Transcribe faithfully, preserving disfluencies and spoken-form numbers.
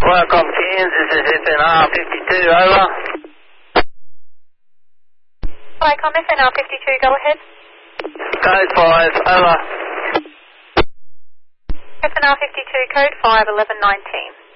Qualcomm Kansas is F N R fifty-two, over. Qualcomm F N R fifty-two, go ahead. Code five, over. F N R fifty-two, code five, eleven nineteen.